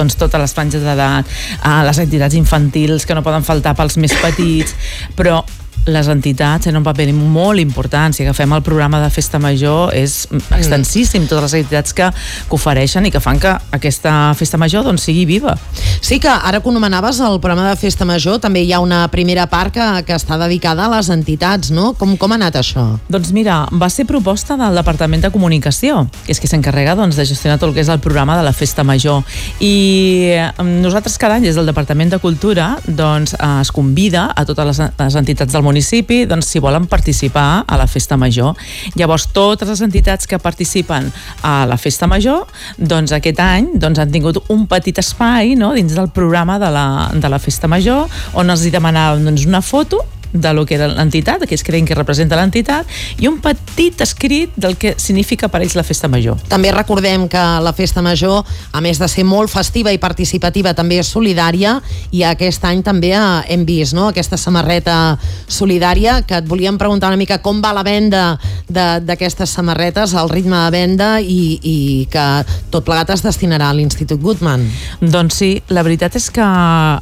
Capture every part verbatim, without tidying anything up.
doncs, totes les franges d'edat, uh, les entitats infantils que no poden faltar pels més petits, però les entitats tenen un paper molt important. Si agafem el programa de Festa Major és extensíssim, totes les entitats que, que ofereixen i que fan que aquesta Festa Major doncs, sigui viva. Sí que ara que anomenaves el programa de Festa Major també hi ha una primera part que, que està dedicada a les entitats, no? Com, com ha anat això? Doncs mira, va ser proposta del Departament de Comunicació, que és qui s'encarrega doncs, de gestionar tot el que és el programa de la Festa Major, i nosaltres cada any des del Departament de Cultura doncs, es convida a totes les, les entitats del municipi, doncs, si volen participar a la Festa Major. Llavors, totes les entitats que participen a la Festa Major, doncs aquest any doncs, han tingut un petit espai, no?, dins del programa de la, de la Festa Major, on els hi demanàvem doncs, una foto de lo que era l'entitat, que ells creien que representa l'entitat, i un petit escrit del que significa per ells la Festa Major. També recordem que la Festa Major, a més de ser molt festiva i participativa, també és solidària, i aquest any també hem vist, no?, aquesta samarreta solidària, que et volíem preguntar una mica com va la venda d'aquestes samarretes, el ritme de venda, i, i que tot plegat es destinarà a l'Institut Guttmann. Doncs sí, la veritat és que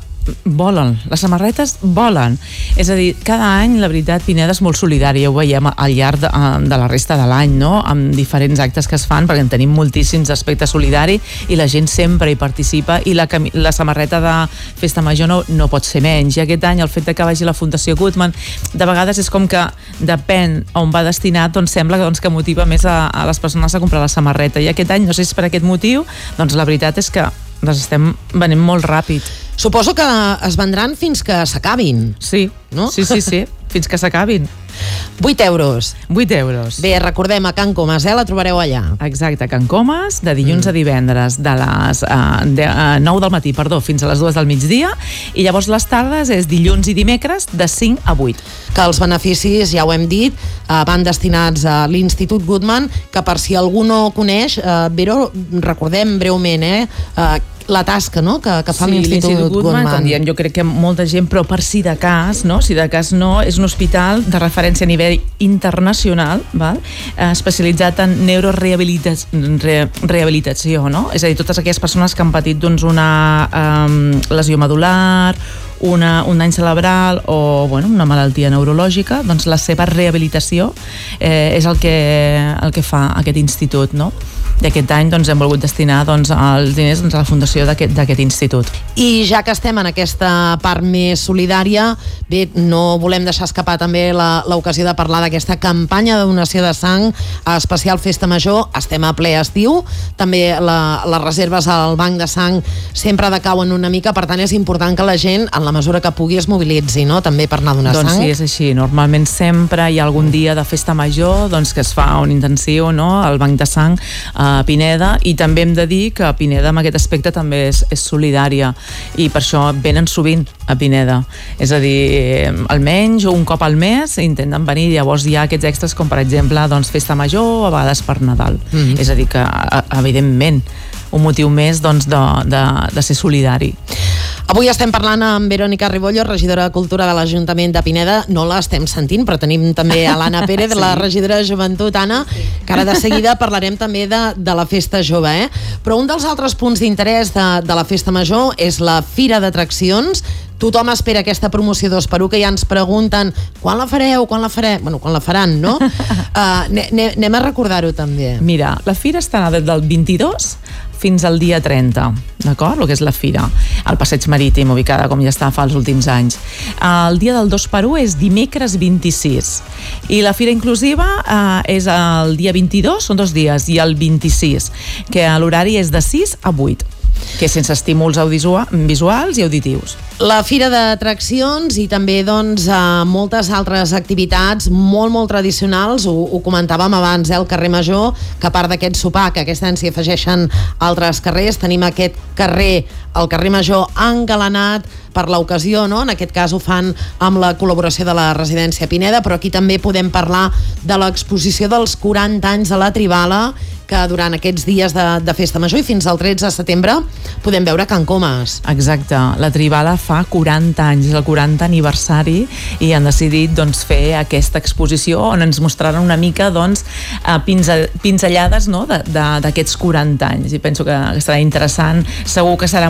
volen, les samarretes volen, és a dir, cada any la veritat Pineda és molt solidària, ho veiem al llarg de, de la resta de l'any, no?, amb diferents actes que es fan, perquè en tenim moltíssims d'aspecte solidari i la gent sempre hi participa, i la, la samarreta de Festa Major no, no pot ser menys, i aquest any el fet de que vagi la Fundació Guttmann de vegades és com que depèn on va destinat, doncs sembla doncs, que motiva més a, a les persones a comprar la samarreta, i aquest any, no sé si és per aquest motiu, doncs la veritat és que les estem venent molt ràpid. Suposo que es vendran fins que s'acabin. Sí, no? sí, sí, sí, fins que s'acabin. vuit euros. vuit euros. Bé, recordem, a Can Comas, eh? La trobareu allà. Exacte, a Can Comas, de dilluns mm. a divendres, de les uh, de, uh, nou del matí, perdó, fins a les dues del migdia, i llavors les tardes és dilluns i dimecres de cinc a vuit. Que els beneficis, ja ho hem dit, uh, van destinats a l'Institut Guttmann, que per si algú no coneix, uh, Vero, recordem breument, eh? Uh, la tasca, no?, que, que fa sí, l'Institut Guttmann. Com diem, jo crec que molta gent, però per si de cas, no? Si de cas no, és un hospital de referència a nivell internacional, val? Eh, especialitzat en neurorehabilitació, re, rehabilitació, no? És a dir, totes aquelles persones que han patit doncs, una um, lesió medular, una, un dany cerebral o bueno, una malaltia neurològica, doncs la seva rehabilitació eh, és el que, el que fa aquest institut, no? I aquest any doncs, hem volgut destinar doncs, els diners doncs, a la fundació d'aquest institut. I ja que estem en aquesta part més solidària, bé, no volem deixar escapar també l'ocasió de parlar d'aquesta campanya de donació de sang especial Festa Major. Estem a ple estiu, també la, les reserves al banc de sang sempre decauen una mica, per tant és important que la gent, en la mesura que pugui, es mobilitzi, no?, també per anar a donar doncs sang. Doncs sí, és així. Normalment sempre hi ha algun dia de Festa Major doncs, que es fa un intensiu, no?, al banc de sang a Pineda, i també hem de dir que Pineda en aquest aspecte també és, és solidària, i per això venen sovint a Pineda, és a dir, almenys un cop al mes intenten venir. Llavors hi ha aquests extras com per exemple doncs, Festa Major, a vegades per Nadal. Mm-hmm. És a dir que evidentment un motiu més doncs, de, de, de ser solidari. Avui estem parlant amb Verònica Ribollo, regidora de Cultura de l'Ajuntament de Pineda. No l'estem sentint, però tenim també a l'Anna Pérez, sí. La regidora de Joventut. Anna, que ara de seguida parlarem també de, de la Festa Jove, eh? Però un dels altres punts d'interès de, de la Festa Major és la Fira d'Atraccions. Tothom espera aquesta promoció dos per u, que ja ens pregunten quan la fareu, quan la farem? Bueno, quan la faran, no? Uh, anem a recordar-ho també. Mira, la Fira estarà des del vint-i-dos fins al dia trenta, d'acord? El que és la Fira, al Passeig Marítim, ubicada com ja està fa els últims anys. El dia del dos per u és dimecres vint-i-sis, i la Fira Inclusiva eh, és el dia vint-i-dos, són dos dies, i el vint-i-sis, que l'horari és de sis a vuit, que és sense estímuls visuals i auditius. La Fira d'Atraccions i també doncs, eh, moltes altres activitats molt, molt tradicionals. Ho, ho comentàvem abans, eh, el carrer Major, que a part d'aquest sopar, que aquest any s'hi afegeixen altres carrers, tenim aquest carrer, el carrer Major engalanat per l'ocasió, no? En aquest cas ho fan amb la col·laboració de la Residència Pineda, però aquí també podem parlar de l'exposició dels quaranta anys de la Tribala, que durant aquests dies de, de Festa Major i fins al tretze de setembre podem veure a Can Comas. Exacte, la Tribala fa quaranta anys, és el quaranta aniversari, i han decidit doncs, fer aquesta exposició on ens mostraran una mica doncs, pinzellades, no?, d'aquests quaranta anys, i penso que serà interessant. Segur que serà